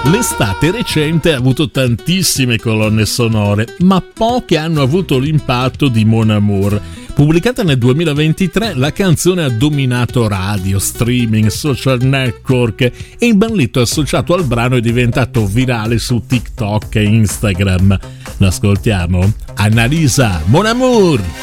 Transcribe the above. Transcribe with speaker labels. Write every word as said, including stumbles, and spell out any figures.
Speaker 1: L'estate recente ha avuto tantissime colonne sonore, ma poche hanno avuto l'impatto di Mon Amour. Pubblicata nel duemilaventitré, la canzone ha dominato radio, streaming, social network e il balletto associato al brano è diventato virale su TikTok e Instagram. L'ascoltiamo? Annalisa, Mon Amour!